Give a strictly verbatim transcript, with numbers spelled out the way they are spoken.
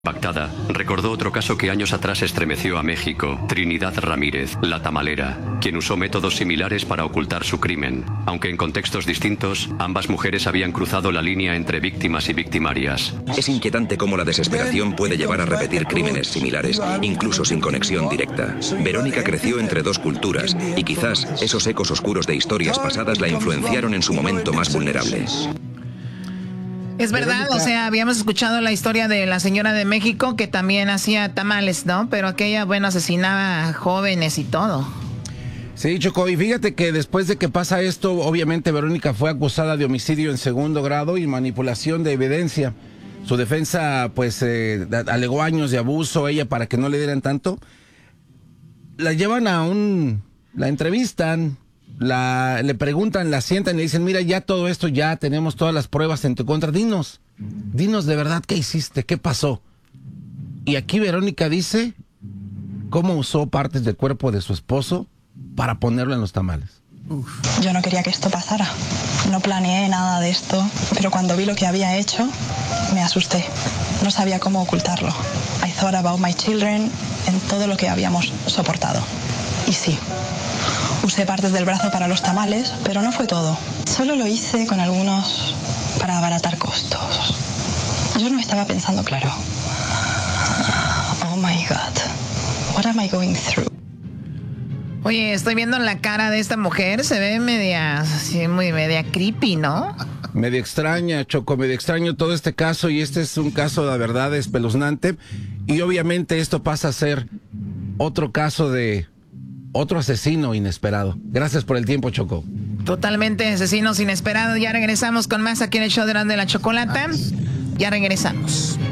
Impactada, recordó otro caso que años atrás estremeció a México: Trinidad Ramírez, la tamalera, quien usó métodos similares para ocultar su crimen. Aunque en contextos distintos, ambas mujeres habían cruzado la línea entre víctimas y victimarias. Es inquietante cómo la desesperación puede llevar a repetir crímenes similares, incluso sin conexión directa. Verónica creció entre dos culturas y quizás esos ecos oscuros de historias pasadas la influenciaron en su momento más vulnerable. Es verdad, o sea, habíamos escuchado la historia de la señora de México que también hacía tamales, ¿no? Pero aquella, bueno, asesinaba a jóvenes y todo. Sí, Choco, y fíjate que después de que pasa esto, obviamente Verónica fue acusada de homicidio en segundo grado y manipulación de evidencia. Su defensa, pues, eh, alegó años de abuso, ella, para que no le dieran tanto. La llevan a un... la entrevistan... La, le preguntan, la sientan y le dicen, mira, ya todo esto, ya tenemos todas las pruebas en tu contra, dinos, dinos de verdad qué hiciste, qué pasó. Y aquí Verónica dice cómo usó partes del cuerpo de su esposo para ponerlo en los tamales. Uf. Yo no quería que esto pasara, no planeé nada de esto, pero cuando vi lo que había hecho, me asusté, no sabía cómo ocultarlo. I thought about my children, en todo lo que habíamos soportado. Y sí, usé partes del brazo para los tamales, pero no fue todo. Solo lo hice con algunos para abaratar costos. Yo no estaba pensando claro. Oh my God, what am I going through? Oye, estoy viendo la cara de esta mujer, se ve media, así, muy media creepy, ¿no? Media extraña, Choco, media extraño todo este caso, y este es un caso, la verdad, espeluznante. Y obviamente esto pasa a ser otro caso de... otro asesino inesperado. Gracias por el tiempo, Choco. Totalmente asesinos inesperados. Ya regresamos con más aquí en el show de la Chocolata. Ya regresamos.